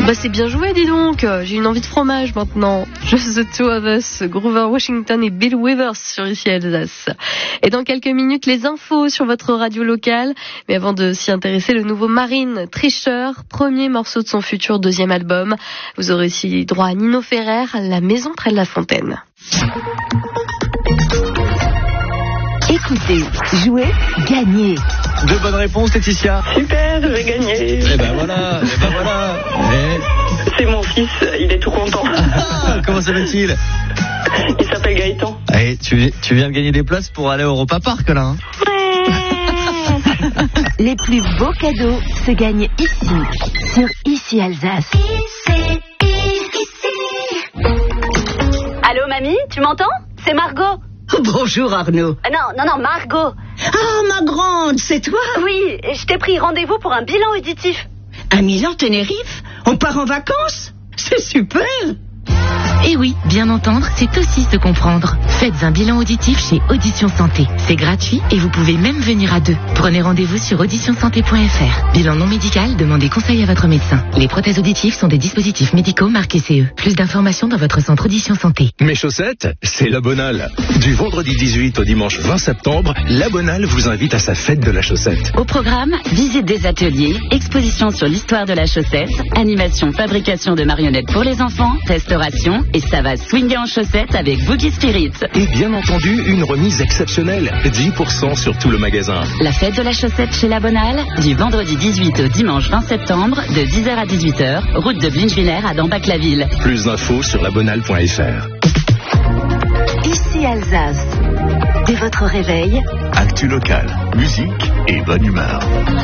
Bah c'est bien joué, dis donc. J'ai une envie de fromage maintenant. Just the Two of Us, Grover Washington et Bill Withers sur Ici Alsace. Et dans quelques minutes, les infos sur votre radio locale. Mais avant de s'y intéresser, le nouveau Marine, Tricheur, premier morceau de son futur deuxième album. Vous aurez aussi droit à Nino Ferrer, La maison près de la fontaine. Écoutez, jouez, gagnez. Deux bonnes réponses, Laetitia. Super, j'ai gagné. Eh ben voilà. C'est mon fils, il est tout content. Comment s'appelle-t-il? Il s'appelle Gaëtan. Allez, tu viens de gagner des places pour aller au Europa Park, là. Hein. Les plus beaux cadeaux se gagnent ici, sur Ici Alsace. Allô, mamie, tu m'entends? C'est Margot. Bonjour Arnaud. Non, Margot. Ah, ma grande, c'est toi? Oui, je t'ai pris rendez-vous pour un bilan auditif. À Milan-Tenerife? On part en vacances? C'est super. Et oui, bien entendre, c'est aussi se comprendre. Faites un bilan auditif chez Audition Santé. C'est gratuit et vous pouvez même venir à deux. Prenez rendez-vous sur auditionsanté.fr. Bilan non médical, demandez conseil à votre médecin. Les prothèses auditives sont des dispositifs médicaux marqués CE. Plus d'informations dans votre centre Audition Santé. Mes chaussettes, c'est la Bonale. Du vendredi 18 au dimanche 20 septembre, la Bonale vous invite à sa fête de la chaussette. Au programme, visite des ateliers, exposition sur l'histoire de la chaussette, animation, fabrication de marionnettes pour les enfants, restauration, et ça va swinguer en chaussettes avec Boogie Spirit. Et bien entendu, une remise exceptionnelle, 10% sur tout le magasin. La fête de la chaussette chez La Bonale, du vendredi 18 au dimanche 20 septembre, de 10h à 18h, route de Blinchwiller à Dambach-la-Ville. Plus d'infos sur labonale.fr. Ici Alsace. Dès votre réveil, Actu local, musique et bonne humeur.